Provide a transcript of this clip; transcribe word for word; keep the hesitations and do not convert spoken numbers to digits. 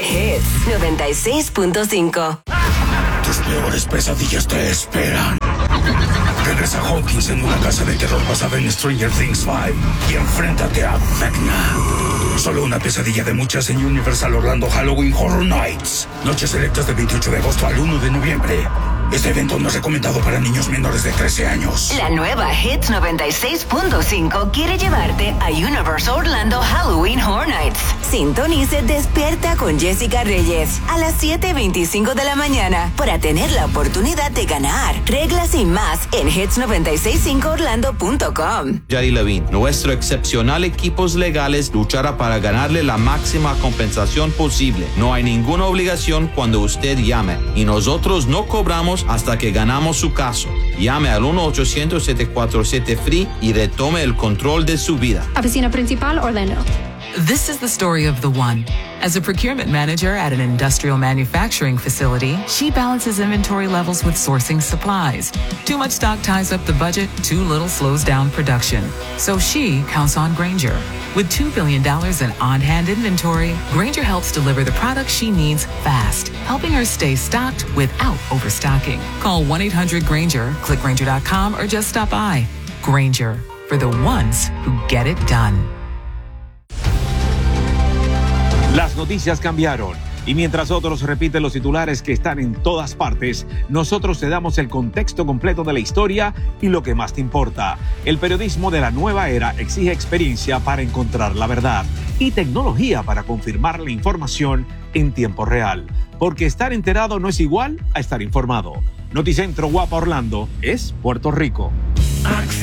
Hits noventa y seis punto cinco. Tus peores pesadillas te esperan. Regresa Hawkins en una casa de terror basada en Stranger Things cinco y enfréntate a Vecna. Solo una pesadilla de muchas en Universal Orlando Halloween Horror Nights. Noches selectas del veintiocho de agosto al uno de noviembre. Este evento no es recomendado para niños menores de trece años. La nueva Hits noventa y seis punto cinco quiere llevarte a Universal Orlando Halloween Horror Nights. Sintonice Despierta con Jessica Reyes a las siete veinticinco de la mañana para tener la oportunidad de ganar. Reglas y más en hits noventa y seis punto cinco orlando punto com. Yari Levine, nuestro excepcional equipos legales luchará para ganarle la máxima compensación posible. No hay ninguna obligación cuando usted llame y nosotros no cobramos hasta que ganamos su caso. Llame al uno ochocientos siete cuatro siete F R E E y retome el control de su vida. Oficina Principal, Orlando. This is the story of the one. As a procurement manager at an industrial manufacturing facility, she balances inventory levels with sourcing supplies. Too much stock ties up the budget, too little slows down production. So she counts on Grainger. With two billion dollars in on-hand inventory, Grainger helps deliver the products she needs fast, helping her stay stocked without overstocking. Call one eight hundred Grainger, click Grainger dot com, or just stop by. Grainger, for the ones who get it done. Las noticias cambiaron y mientras otros repiten los titulares que están en todas partes, nosotros te damos el contexto completo de la historia y lo que más te importa. El periodismo de la nueva era exige experiencia para encontrar la verdad y tecnología para confirmar la información en tiempo real. Porque estar enterado no es igual a estar informado. Noticentro Guapa Orlando es Puerto Rico.